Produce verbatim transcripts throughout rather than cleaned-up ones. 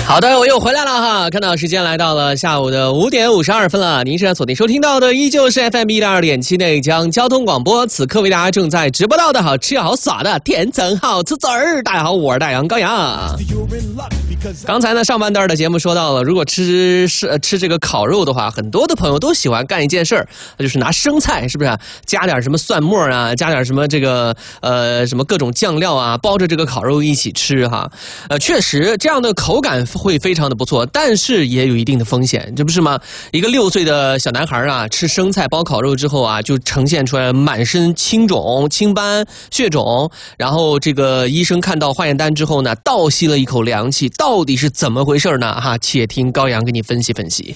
好的，我又回来了哈，看到时间来到了下午的五点五十二分了。您现在锁定收听到的依旧是 F M 一零二点七内江交通广播，此刻为大家正在直播到的好吃又好耍的甜橙好吃籽儿。大家好，我是大杨高阳。刚才呢上半段的节目说到了，如果吃是吃这个烤肉的话，很多的朋友都喜欢干一件事儿，就是拿生菜，是不是、啊、加点什么蒜末啊，加点什么这个呃什么各种酱料啊，包着这个烤肉一起吃哈。呃，确实这样的口感会非常的不错，但是也有一定的风险，这不是吗？一个六岁的小男孩啊，吃生菜包烤肉之后啊，就呈现出来满身青肿、青斑、血肿，然后这个医生看到化验单之后呢，倒吸了一口凉气，到底是怎么回事呢？哈，且听高阳给你分析分析。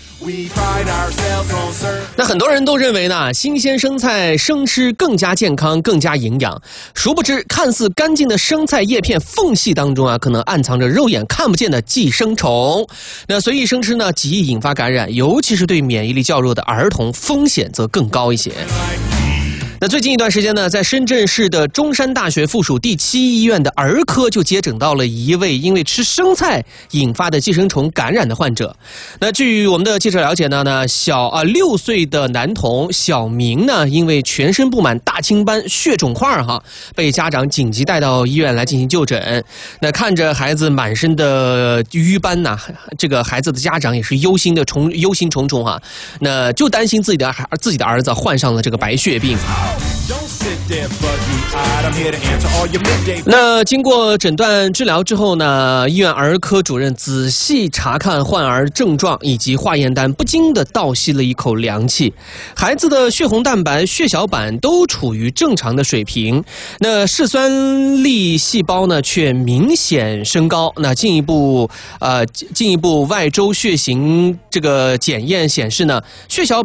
那很多人都认为呢，新鲜生菜生吃更加健康、更加营养，殊不知看似干净的生菜叶片缝隙当中啊，可能暗藏着肉眼看不见的寄生虫。那随意生吃呢，极易引发感染，尤其是对免疫力较弱的儿童，风险则更高一些。那最近一段时间呢，在深圳市的中山大学附属第七医院的儿科就接诊到了一位因为吃生菜引发的寄生虫感染的患者。那据我们的记者了解呢，呢小啊六岁的男童小明呢，因为全身布满大青斑、血肿块哈，被家长紧急带到医院来进行就诊。那看着孩子满身的瘀斑呐、啊，这个孩子的家长也是忧心的重忧心忡忡哈。那就担心自己的孩自己的儿子患上了这个白血病。那经过诊断治疗之后呢，医院儿科主任仔细查看患儿症状以及化验单，不禁的倒吸了一口凉气。孩子的血红蛋白、血小板都处于正常的水平，那嗜酸粒细胞呢却明显升高。那进一步呃进一步外周血型这个检验显示呢，血小